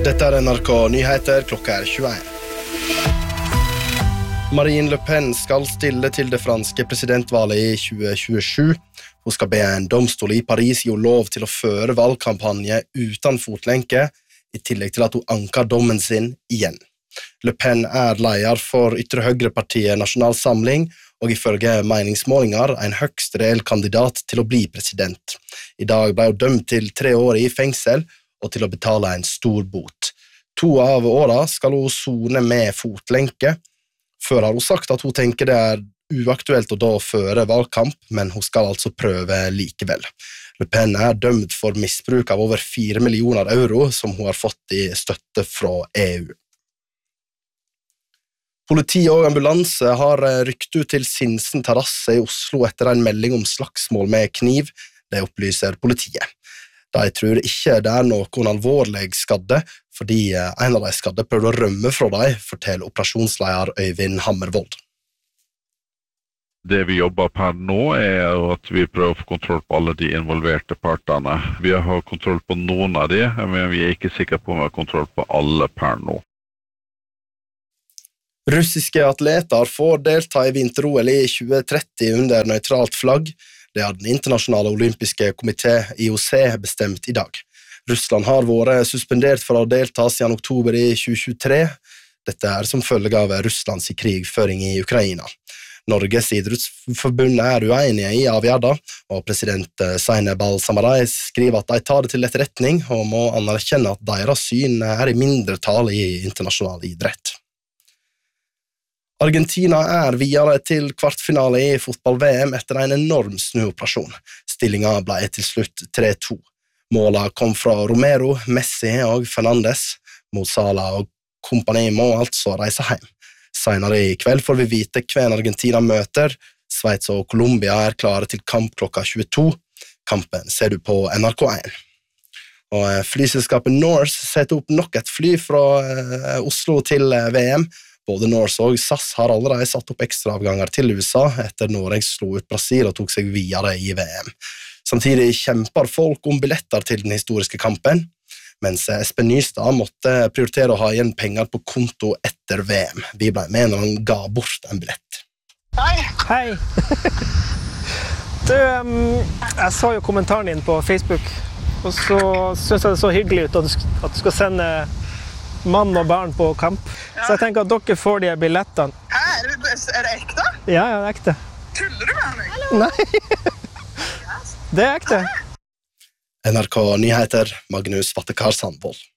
Dette NRK Nyheter, klokka 21. Marine Le Pen skal stille til det franske presidentvalget i 2027. Hun skal be en domstol i Paris gi lov til å føre valgkampanje uten fotlenke, i tillegg til at hun anker dommen sin igjen. Le Pen leder for ytre høyrepartiet Nasjonal Samling, og ifølge meningsmålinger en høgst reell kandidat til å bli president. I dag ble hun dømt til 3 år i fengsel, og til å betale en stor bot. 2 av årene skal hun sone med fotlenke. Før har hun sagt at hun tenker det uaktuelt å da føre valgkamp, men hun skal altså prøve likevel. Le Pen dømt for misbruk av over 4 millioner euro som hun har fått i støtte fra EU. Politi og ambulanse har rykt ut til Sinsen terrasse i Oslo etter en melding om slagsmål med kniv, det opplyser politiet. De tror ikke det noen alvorlig skadde, fordi en av de skadde prøvde å rømme fra dem, forteller operasjonsleder Øyvind Hammervold. Det vi jobber per nå at vi prøver å få kontroll på alle de involverte partene. Vi har kontroll på noen av de, men vi ikke sikre på om vi har kontroll på alle per nå. Russiske atleter får delta i vinter-OL i 2030 under nøytralt flagg. Det har den internasjonale olympiske komité IOC bestemt i dag. Russland har vært suspendert fra å delta siden oktober i 2023. Dette som følge av Russlands krigføring i Ukraina. Norges idrettsforbund uenige i avgjørelsen, og president Zainab Al-Samarai skriver at de tar det til etterretning og må anerkjenne at deres syn i mindretall i internasjonal idrett. Argentina videre til kvartfinale i fotball-VM etter en enorm snuoperasjon. Stillingen ble til slutt 3-2. Målene kom fra Romero, Messi og Fernandes. Mo Salah og kompani må altså reise hjem. Senere i kveld får vi vite hvem Argentina møter. Sveits og Colombia klare til kamp klokka 22. Kampen ser du på NRK1. Og flyselskapet Norse setter opp nok et fly fra Oslo til VM. Både Norse og SAS har allerede satt opp ekstraavganger til USA etter Norge slo ut Brasil og tok seg videre i VM. Samtidig kjemper folk om billetter til den historiske kampen, mens Espen Nystad måtte prioritere å ha igjen penger på konto etter VM. Vi ble med når han ga bort en billett. Hei! Hei! Du, jeg så jo kommentaren din på Facebook, og så synes jeg det så hyggelig ut at du skal sende mann og barn på kamp. Ja. Så jeg tenker at dere får de billettene. Hæ? Er det ekte? Ja, det er ekte. Tuller du med meg? Hallo? Nei. Det er ekte. NRK Nyheter, Magnus Vattekar Sandvold.